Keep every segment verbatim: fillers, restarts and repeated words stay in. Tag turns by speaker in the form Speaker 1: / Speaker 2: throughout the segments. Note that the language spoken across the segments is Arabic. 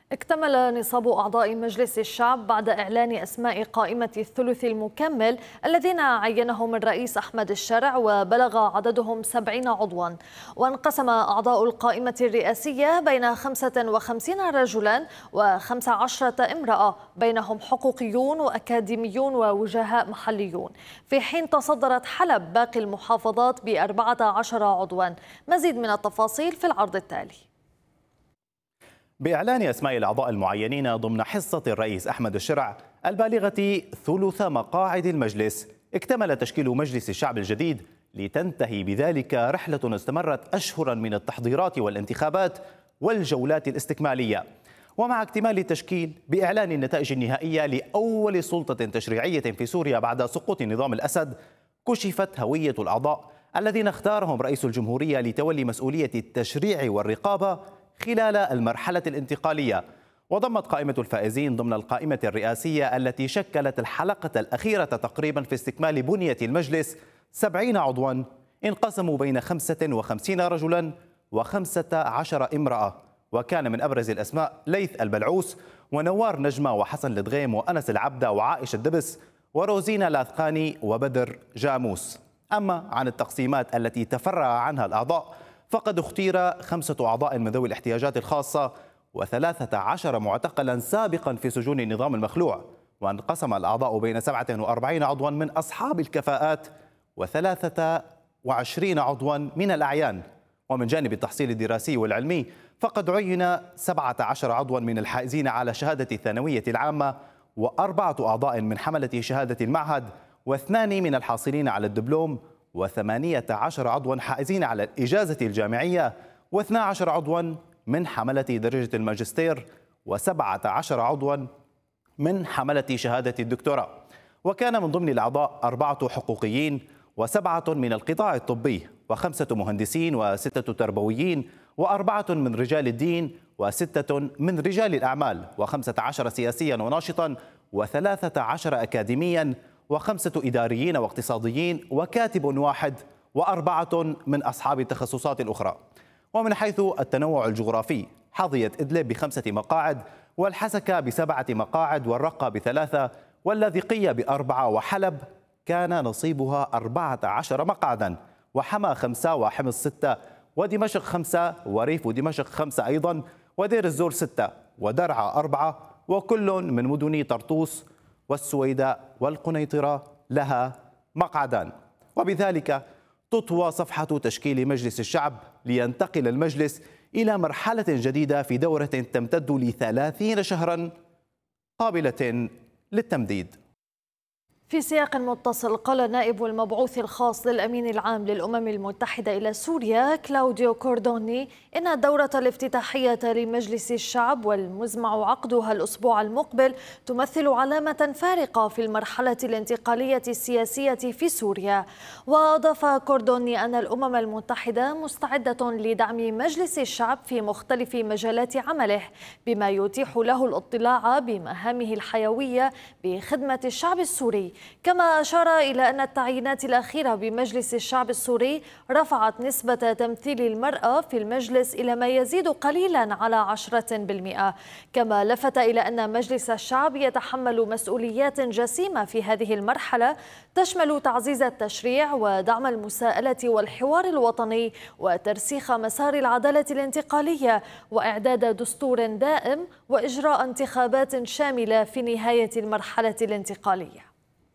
Speaker 1: اكتمل نصاب أعضاء مجلس الشعب بعد إعلان أسماء قائمة الثلث المكمل الذين عينهم الرئيس أحمد الشرع، وبلغ عددهم سبعين عضوا. وانقسم أعضاء القائمة الرئاسية بين خمسة وخمسين رجلا وخمس عشرة امرأة، بينهم حقوقيون وأكاديميون ووجهاء محليون، في حين تصدرت حلب باقي المحافظات بأربعة عشر عضوا. مزيد من التفاصيل في العرض التالي.
Speaker 2: بإعلان أسماء الأعضاء المعينين ضمن حصة الرئيس أحمد الشرع البالغة ثلث مقاعد المجلس، اكتمل تشكيل مجلس الشعب الجديد، لتنتهي بذلك رحلة استمرت أشهرا من التحضيرات والانتخابات والجولات الاستكمالية. ومع اكتمال التشكيل بإعلان النتائج النهائية لأول سلطة تشريعية في سوريا بعد سقوط نظام الأسد، كشفت هوية الأعضاء الذين اختارهم رئيس الجمهورية لتولي مسؤولية التشريع والرقابة خلال المرحلة الانتقالية. وضمت قائمة الفائزين ضمن القائمة الرئاسية التي شكلت الحلقة الأخيرة تقريبا في استكمال بنية المجلس سبعين عضوا، انقسموا بين خمسة وخمسين رجلا وخمسة عشر امرأة. وكان من أبرز الأسماء ليث البلعوس ونوار نجمة وحسن الدغيم وأنس العبدة وعائشة الدبس وروزينا لاثقاني وبدر جاموس. أما عن التقسيمات التي تفرع عنها الأعضاء، فقد اختير خمسة أعضاء من ذوي الاحتياجات الخاصة وثلاثة عشر معتقلا سابقا في سجون النظام المخلوع. وانقسم الأعضاء بين سبعة وأربعين عضوا من أصحاب الكفاءات وثلاثة وعشرين عضوا من الأعيان. ومن جانب التحصيل الدراسي والعلمي، فقد عين سبعة عشر عضوا من الحائزين على شهادة الثانوية العامة، وأربعة أعضاء من حملة شهادة المعهد، واثنان من الحاصلين على الدبلوم، وثمانية عشر عضوا حائزين على الإجازة الجامعية، واثنا عشر عضوا من حملة درجة الماجستير، وسبعة عشر عضوا من حملة شهادة الدكتوراه. وكان من ضمن الأعضاء أربعة حقوقيين وسبعة من القطاع الطبي وخمسة مهندسين وستة تربويين وأربعة من رجال الدين وستة من رجال الأعمال وخمسة عشر سياسيا وناشطا وثلاثة عشر أكاديميا وخمسة إداريين واقتصاديين وكاتب واحد وأربعة من أصحاب التخصصات الأخرى. ومن حيث التنوع الجغرافي، حظيت إدلب بخمسة مقاعد، والحسكة بسبعة مقاعد، والرقة بثلاثة، واللاذقية بأربعة، وحلب كان نصيبها أربعة عشر مقعدا، وحما خمسة، وحمص ستة، ودمشق خمسة، وريف دمشق خمسة أيضا، ودير الزور ستة، ودرعا أربعة، وكل من مدن طرطوس والسويداء والقنيطرة لها مقعدان. وبذلك تطوى صفحة تشكيل مجلس الشعب، لينتقل المجلس إلى مرحلة جديدة في دورة تمتد لثلاثين شهرا قابلة للتمديد.
Speaker 1: في سياق متصل، قال نائب المبعوث الخاص للأمين العام للأمم المتحدة إلى سوريا كلاوديو كوردوني إن الدورة الافتتاحية لمجلس الشعب والمزمع عقدها الأسبوع المقبل تمثل علامة فارقة في المرحلة الانتقالية السياسية في سوريا. وأضاف كوردوني أن الأمم المتحدة مستعدة لدعم مجلس الشعب في مختلف مجالات عمله، بما يتيح له الاطلاع بمهامه الحيوية بخدمة الشعب السوري. كما أشار إلى أن التعيينات الأخيرة بمجلس الشعب السوري رفعت نسبة تمثيل المرأة في المجلس إلى ما يزيد قليلا على عشرة بالمئة. كما لفت إلى أن مجلس الشعب يتحمل مسؤوليات جسيمة في هذه المرحلة، تشمل تعزيز التشريع ودعم المساءلة والحوار الوطني وترسيخ مسار العدالة الانتقالية وإعداد دستور دائم وإجراء انتخابات شاملة في نهاية المرحلة الانتقالية.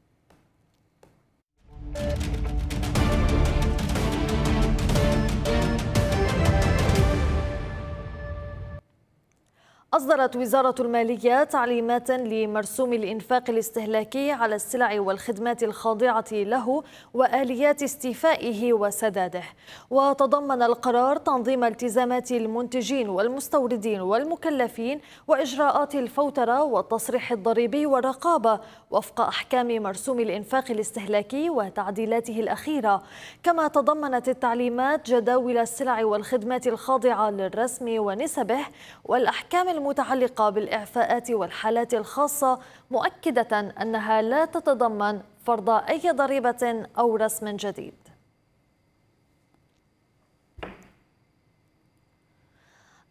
Speaker 1: أصدرت وزارة المالية تعليمات لمرسوم الإنفاق الاستهلاكي على السلع والخدمات الخاضعة له وآليات استيفائه وسداده. وتضمن القرار تنظيم التزامات المنتجين والمستوردين والمكلفين وإجراءات الفوترة والتصريح الضريبي والرقابة وفق أحكام مرسوم الإنفاق الاستهلاكي وتعديلاته الأخيرة. كما تضمنت التعليمات جداول السلع والخدمات الخاضعة للرسم ونسبه والأحكام المتعلقة بالإعفاءات والحالات الخاصة، مؤكدة أنها لا تتضمن فرض أي ضريبة أو رسم جديد.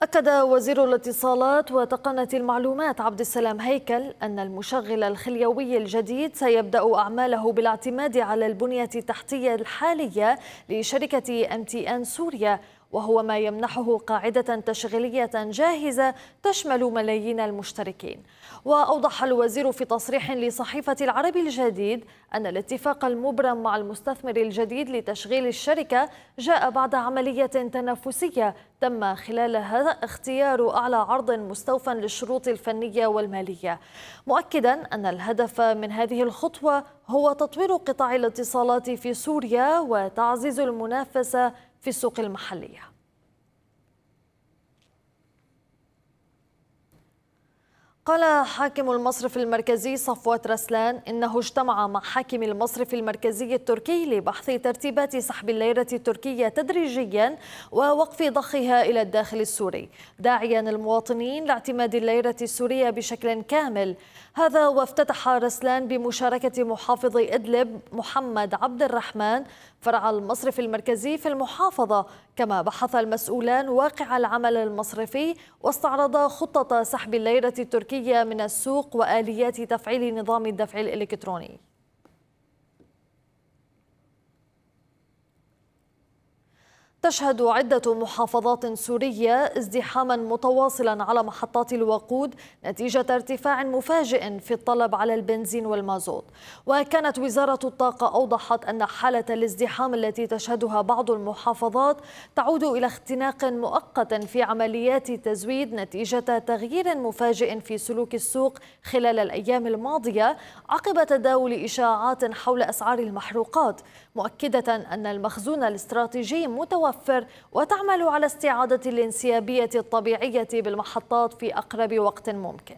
Speaker 1: أكد وزير الاتصالات وتقنية المعلومات عبد السلام هيكل أن المشغل الخليوي الجديد سيبدأ أعماله بالاعتماد على البنية التحتية الحالية لشركة إم تي إن سوريا، وهو ما يمنحه قاعدة تشغيلية جاهزة تشمل ملايين المشتركين. وأوضح الوزير في تصريح لصحيفة العربي الجديد أن الاتفاق المبرم مع المستثمر الجديد لتشغيل الشركة جاء بعد عملية تنافسية تم خلالها اختيار أعلى عرض مستوفى للشروط الفنية والمالية، مؤكدا أن الهدف من هذه الخطوة هو تطوير قطاع الاتصالات في سوريا وتعزيز المنافسة في السوق المحلية. قال حاكم المصرف المركزي صفوت رسلان إنه اجتمع مع حاكم المصرف المركزي التركي لبحث ترتيبات سحب الليرة التركية تدريجيا ووقف ضخها إلى الداخل السوري، داعيا المواطنين لاعتماد الليرة السورية بشكل كامل. هذا وافتتح رسلان بمشاركة محافظ إدلب محمد عبد الرحمن فرع المصرف المركزي في المحافظة، كما بحث المسؤولان واقع العمل المصرفي واستعرضا خطة سحب الليرة التركية من السوق وآليات تفعيل نظام الدفع الإلكتروني. تشهد عدة محافظات سورية ازدحاما متواصلا على محطات الوقود نتيجة ارتفاع مفاجئ في الطلب على البنزين والمازوت. وكانت وزارة الطاقة أوضحت أن حالة الازدحام التي تشهدها بعض المحافظات تعود إلى اختناق مؤقت في عمليات التزويد نتيجة تغيير مفاجئ في سلوك السوق خلال الأيام الماضية عقب تداول إشاعات حول أسعار المحروقات، مؤكدة أن المخزون الاستراتيجي متوفر وتعمل على استعادة الانسيابية الطبيعية بالمحطات في أقرب وقت ممكن.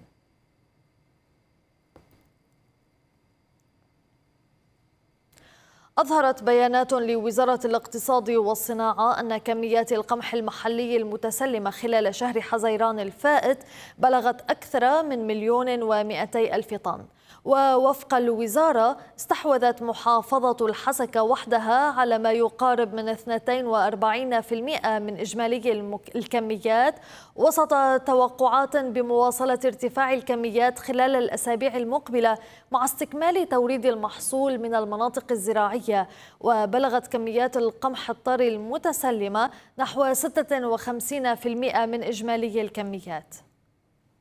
Speaker 1: أظهرت بيانات لوزارة الاقتصاد والصناعة أن كميات القمح المحلي المتسلمة خلال شهر حزيران الفائت بلغت أكثر من مليون ومئتي ألف طن. ووفق الوزارة استحوذت محافظة الحسكة وحدها على ما يقارب من اثنين وأربعين بالمئة من إجمالي الكميات وسط توقعات بمواصلة ارتفاع الكميات خلال الأسابيع المقبلة مع استكمال توريد المحصول من المناطق الزراعية. وبلغت كميات القمح الطري المتسلمة نحو ستة وخمسين بالمئة من إجمالي الكميات.